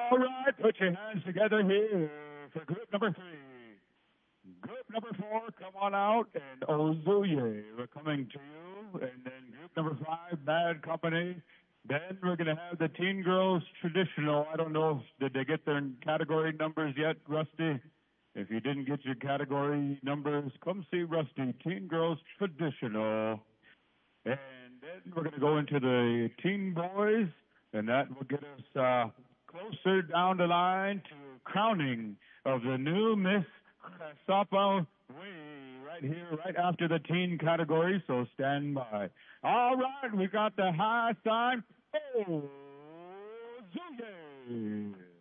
All right, put your hands together here for group number 3. Group number 4, come on out, and Ozuye, we're coming to you. And then group number 5, Bad Company. Then we're going to have the Teen Girls Traditional. I don't know if did they get their category numbers yet, Rusty? If you didn't get your category numbers, come see Rusty. Teen Girls Traditional. And then we're going to go into the Teen Boys, and that will get us closer down the line to crowning of the new Miss Sapa right here, right after the teen category, so stand by. All right, we got the high sign. Oh, Zuye.